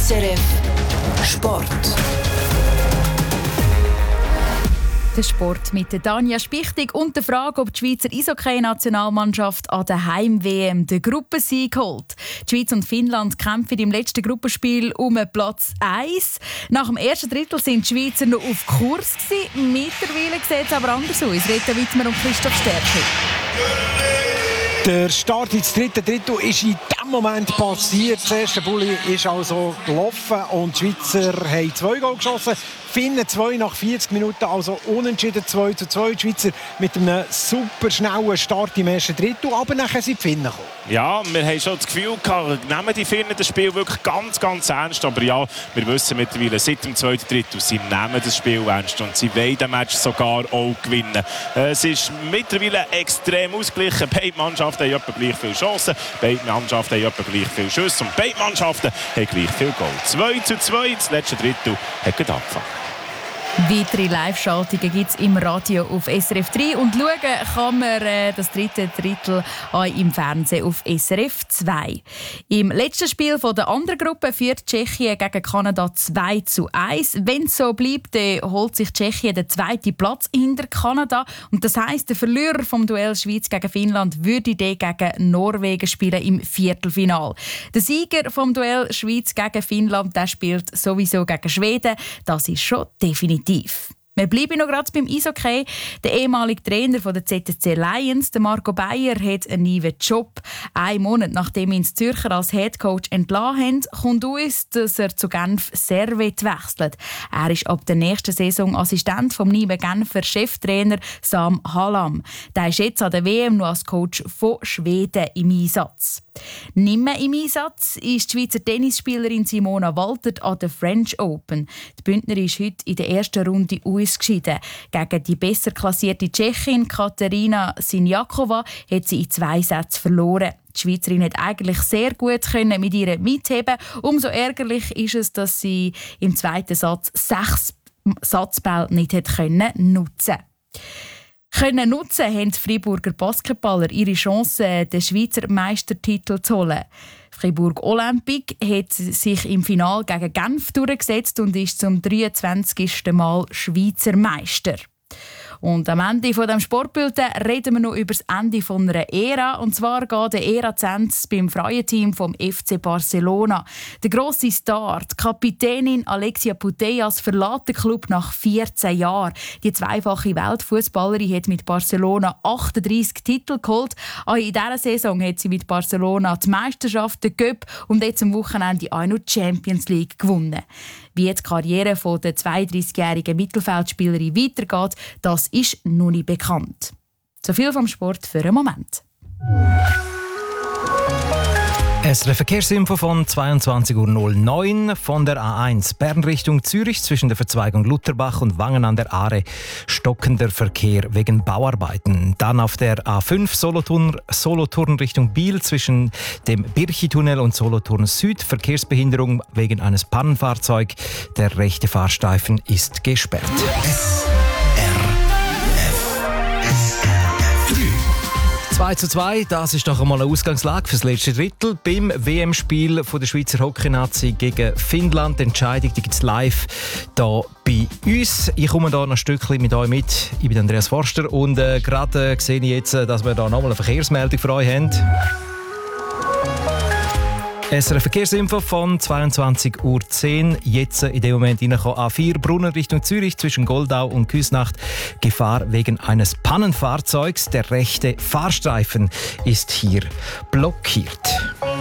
SRF Sport. Der Sport mit der Tanja Spichtig und der Frage, ob die Schweizer Eishockey-Nationalmannschaft an der Heim-WM den Gruppensieg holt. Die Schweiz und Finnland kämpfen im letzten Gruppenspiel um Platz 1. Nach dem ersten Drittel sind die Schweizer noch auf Kurs gewesen. Mittlerweile sieht es aber anders aus. Rita Wittmer und Christoph Stärke. Der Start ins dritte Drittel ist in diesem Moment passiert. Das erste Bulli ist also gelaufen und die Schweizer haben 2 Goal geschossen. Finnen 2 nach 40 Minuten, also unentschieden 2:2. Die Schweizer mit einem super schnellen Start im ersten Drittel, aber nachher sind die Finnen gekommen. Ja, wir haben schon das Gefühl gehabt, nehmen die Finnen das Spiel wirklich ganz, ganz ernst. Aber ja, wir wissen mittlerweile, seit dem zweiten Drittel, sie nehmen das Spiel ernst und sie wollen den Match sogar auch gewinnen. Es ist mittlerweile extrem ausgeglichen. Beide Mannschaften haben etwa gleich viele Chancen, beide Mannschaften haben etwa gleich viele Schüsse und beide Mannschaften haben gleich viel Goal. 2:2, das letzte Drittel hat gerade angefangen. Weitere Live-Schaltungen gibt es im Radio auf SRF 3 und schauen kann man das dritte Drittel auch im Fernsehen auf SRF 2. Im letzten Spiel der anderen Gruppe führt Tschechien gegen Kanada 2:1. Wenn es so bleibt, dann holt sich Tschechien den zweiten Platz hinter Kanada. Und das heisst, der Verlierer vom Duell Schweiz gegen Finnland würde dann gegen Norwegen spielen im Viertelfinal. Der Sieger vom Duell Schweiz gegen Finnland, der spielt sowieso gegen Schweden. Das ist schon definitiv. Wir bleiben noch gerade beim Eishockey. Der ehemalige Trainer der ZSC Lions, Marco Beyer, hat einen neuen Job. 1 Monat nachdem ihn in Zürcher als Headcoach entlassen haben, kommt aus, dass er zu Genf Servette wechselt. Er ist ab der nächsten Saison Assistent vom neuen Genfer Cheftrainer Sam Hallam. Der ist jetzt an der WM noch als Coach von Schweden im Einsatz. Nicht mehr im Einsatz ist die Schweizer Tennisspielerin Simona Waltert an der French Open. Die Bündnerin ist heute in der ersten Runde ausgeschieden. Gegen die besser klassierte Tschechin Katerina Sinjakova hat sie in 2 Sätzen verloren. Die Schweizerin hat eigentlich sehr gut mit ihr mitheben. Umso ärgerlich ist es, dass sie im zweiten Satz 6 Satzbälle nicht nutzen konnte. Nutzen haben die Freiburger Basketballer ihre Chance, den Schweizer Meistertitel zu holen. Fribourg Olympique hat sich im Finale gegen Genf durchgesetzt und ist zum 23. Mal Schweizer Meister. Und am Ende von dem Sportbulletin reden wir noch über das Ende von einer Ära. Und zwar geht der Ära zu Ende beim Frauenteam vom FC Barcelona. Der grosse Star, die Kapitänin Alexia Putellas, verlässt den Club nach 14 Jahren. Die zweifache Weltfußballerin hat mit Barcelona 38 Titel geholt. Auch in dieser Saison hat sie mit Barcelona die Meisterschaft, den Cup und jetzt am Wochenende auch noch die Champions League gewonnen. Wie die Karriere der 32-jährigen Mittelfeldspielerin weitergeht, das ist noch nicht bekannt. So viel vom Sport für einen Moment. SRF Verkehrsinfo von 22:09 Uhr von der A1 Bern Richtung Zürich zwischen der Verzweigung Lutherbach und Wangen an der Aare stockender Verkehr wegen Bauarbeiten. Dann auf der A5 Solothurn Richtung Biel zwischen dem Birchi-Tunnel und Solothurn Süd Verkehrsbehinderung wegen eines Pannenfahrzeugs. Der rechte Fahrstreifen ist gesperrt. 2:2, das ist doch einmal eine Ausgangslage für das letzte Drittel beim WM-Spiel der Schweizer Hockey-Nazi gegen Finnland. Die Entscheidung gibt es live hier bei uns. Ich komme hier noch ein Stückchen mit euch mit. Ich bin Andreas Forster und gerade sehe ich jetzt, dass wir hier nochmal eine Verkehrsmeldung für euch haben. SRF Verkehrsinfo von 22:10 Uhr. Jetzt in dem Moment reingekommen. A4 Brunnen Richtung Zürich zwischen Goldau und Küsnacht. Gefahr wegen eines Pannenfahrzeugs. Der rechte Fahrstreifen ist hier blockiert.